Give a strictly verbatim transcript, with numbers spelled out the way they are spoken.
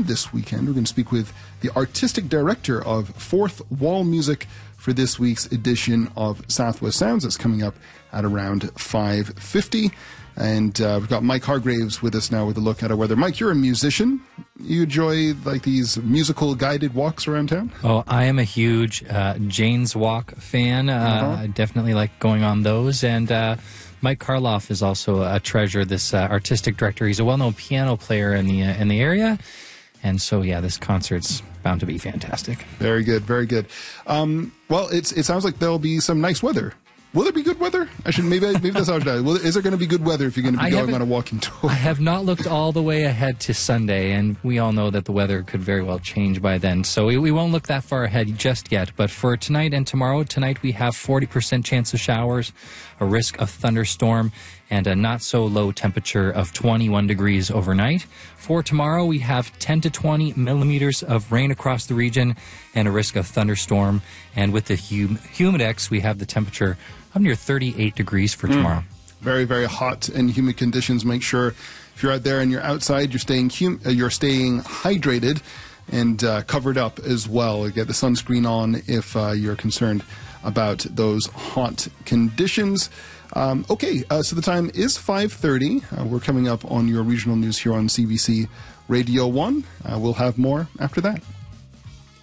this weekend. We're going to speak with the artistic director of Fourth Wall Music for this week's edition of Southwest Sounds. That's coming up at around five fifty. And uh, we've got Mike Hargraves with us now with a look at our weather. Mike, you're a musician. You enjoy like these musical guided walks around town? Oh, I am a huge uh, Jane's Walk fan. Uh, uh-huh. I definitely like going on those. And uh, Mike Karloff is also a treasure, this uh, artistic director. He's a well-known piano player in the uh, in the area. And so, yeah, this concert's bound to be fantastic. Very good, very good. Um, well, it's it sounds like there'll be some nice weather. Will there be good weather? I should maybe maybe that's how I should ask. Well, is there going to be good weather if you're going to be I going on a walking tour? I have not looked all the way ahead to Sunday, and we all know that the weather could very well change by then. So we, we won't look that far ahead just yet. But for tonight and tomorrow, tonight we have forty percent chance of showers, a risk of thunderstorm, and a not-so-low temperature of twenty-one degrees overnight. For tomorrow, we have ten to twenty millimeters of rain across the region and a risk of thunderstorm. And with the hum- humidex, we have the temperature of near thirty-eight degrees for tomorrow. Mm. Very, very hot and humid conditions. Make sure if you're out there and you're outside, you're staying hum- uh, you're staying hydrated and uh, covered up as well. Get the sunscreen on if uh, you're concerned about those hot conditions. Um, okay, uh, so the time is five thirty. Uh, we're coming up on your regional news here on C B C Radio one. Uh, we'll have more after that.